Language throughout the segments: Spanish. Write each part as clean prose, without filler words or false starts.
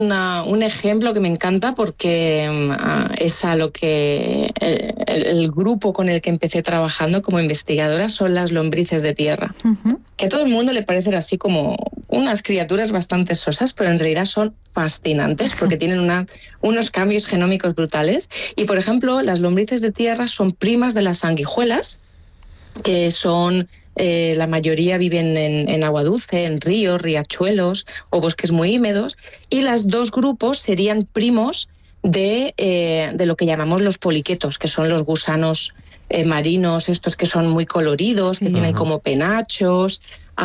un ejemplo que me encanta porque es a lo que el grupo con el que empecé trabajando como investigadora son las lombrices de tierra. Uh-huh. Que a todo el mundo le parecen así como unas criaturas bastante sosas, pero en realidad son fascinantes porque tienen unos cambios genómicos brutales. Y, por ejemplo, las lombrices de tierra son primas de las sanguijuelas, que son... la mayoría viven en agua dulce, en ríos, riachuelos o bosques muy húmedos, y los dos grupos serían primos de lo que llamamos los poliquetos, que son los gusanos marinos, estos que son muy coloridos, sí, que tienen como penachos,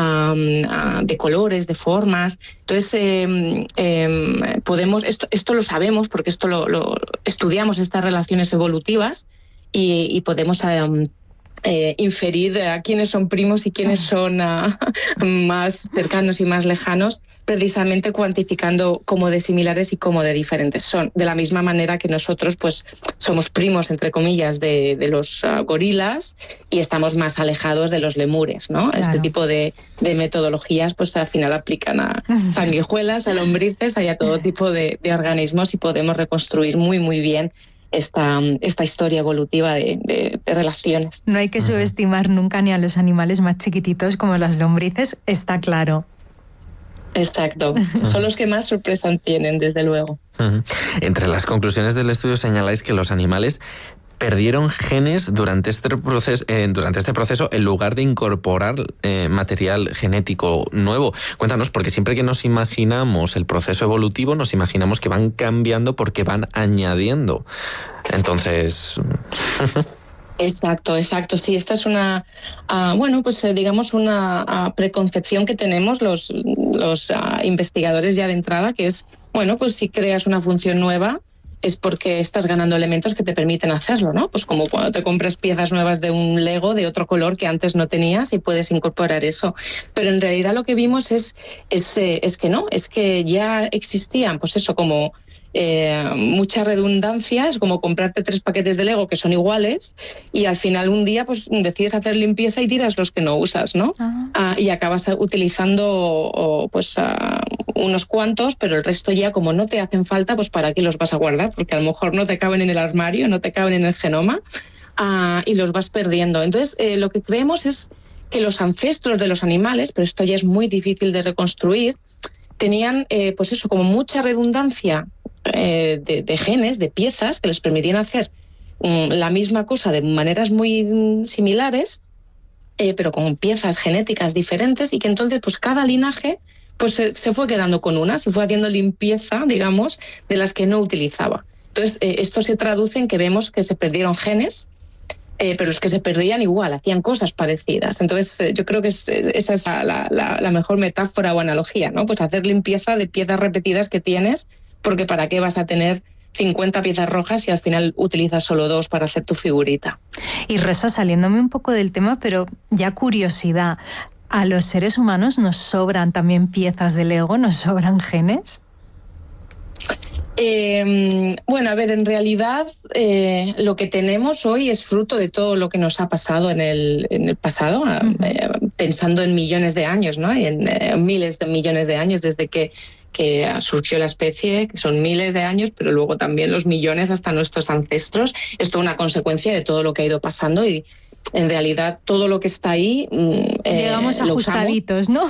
de colores, de formas. Entonces, podemos, esto lo sabemos porque esto lo estudiamos, estas relaciones evolutivas, y podemos... inferir a quiénes son primos y quiénes son más cercanos y más lejanos, precisamente cuantificando cómo de similares y cómo de diferentes son. De la misma manera que nosotros pues somos primos, entre comillas, de los gorilas y estamos más alejados de los lemures, ¿no? Claro. Este tipo de metodologías pues al final aplican a sanguijuelas, a lombrices, a todo tipo de organismos, y podemos reconstruir muy, muy bien esta historia evolutiva de relaciones. No hay que subestimar nunca ni a los animales más chiquititos como las lombrices, está claro. Exacto, son los que más sorpresa tienen, desde luego. Entre las conclusiones del estudio señaláis que los animales perdieron genes durante este proceso en lugar de incorporar material genético nuevo. Cuéntanos, porque siempre que nos imaginamos el proceso evolutivo, nos imaginamos que van cambiando porque van añadiendo. Entonces... Exacto. Sí, esta es una, digamos una preconcepción que tenemos los investigadores ya de entrada, que es, si creas una función nueva, es porque estás ganando elementos que te permiten hacerlo, ¿no? Pues como cuando te compras piezas nuevas de un Lego de otro color que antes no tenías y puedes incorporar eso. Pero en realidad lo que vimos es que no, es que ya existían, pues eso, como mucha redundancia, es como comprarte 3 paquetes de Lego que son iguales y al final un día pues decides hacer limpieza y tiras los que no usas, ¿no? Y acabas utilizando unos cuantos, pero el resto ya como no te hacen falta, pues ¿para qué los vas a guardar? Porque a lo mejor no te caben en el armario, no te caben en el genoma, y los vas perdiendo. Entonces lo que creemos es que los ancestros de los animales, pero esto ya es muy difícil de reconstruir, tenían como mucha redundancia de genes, de piezas que les permitían hacer la misma cosa de maneras muy similares, pero con piezas genéticas diferentes, y que entonces pues cada linaje pues se fue quedando con una, se fue haciendo limpieza, digamos, de las que no utilizaba. Entonces esto se traduce en que vemos que se perdieron genes, pero es que se perdían igual, hacían cosas parecidas. Entonces yo creo que esa es la mejor metáfora o analogía, ¿no? Pues hacer limpieza de piezas repetidas que tienes, porque ¿para qué vas a tener 50 piezas rojas si al final utilizas solo 2 para hacer tu figurita? Y Rosa, saliéndome un poco del tema, pero ya curiosidad, ¿a los seres humanos nos sobran también piezas de Lego, nos sobran genes? En realidad lo que tenemos hoy es fruto de todo lo que nos ha pasado en el pasado, pensando en millones de años, ¿no? En miles de millones de años desde que surgió la especie, que son miles de años, pero luego también los millones hasta nuestros ancestros. Esto es una consecuencia de todo lo que ha ido pasando, y en realidad todo lo que está ahí llegamos ajustaditos, ¿no?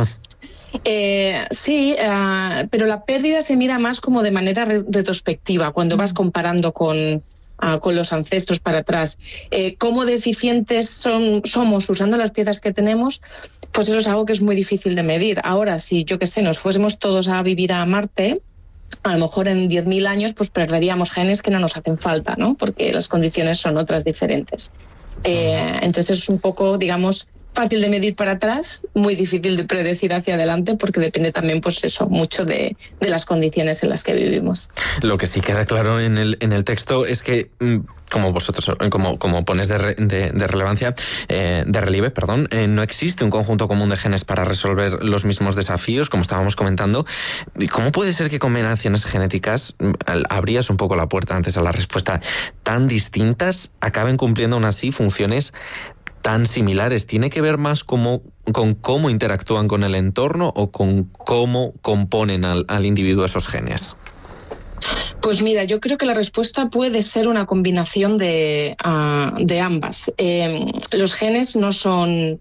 Sí, pero la pérdida se mira más como de manera retrospectiva, cuando vas comparando con los ancestros para atrás. ¿Cómo deficientes somos usando las piezas que tenemos? Pues eso es algo que es muy difícil de medir. Ahora, si nos fuésemos todos a vivir a Marte, a lo mejor en 10.000 años pues perderíamos genes que no nos hacen falta, ¿no? Porque las condiciones son otras diferentes. Entonces es un poco, digamos, fácil de medir para atrás, muy difícil de predecir hacia adelante, porque depende también, pues eso, mucho de las condiciones en las que vivimos. Lo que sí queda claro en el texto es que, como vosotros, como pones de relevancia, de relieve, no existe un conjunto común de genes para resolver los mismos desafíos, como estábamos comentando. ¿Cómo puede ser que combinaciones genéticas, abrías un poco la puerta antes a la respuesta, tan distintas, acaben cumpliendo aún así funciones tan similares? ¿Tiene que ver más como con cómo interactúan con el entorno o con cómo componen al individuo esos genes? Pues mira, yo creo que la respuesta puede ser una combinación de ambas. Los genes no son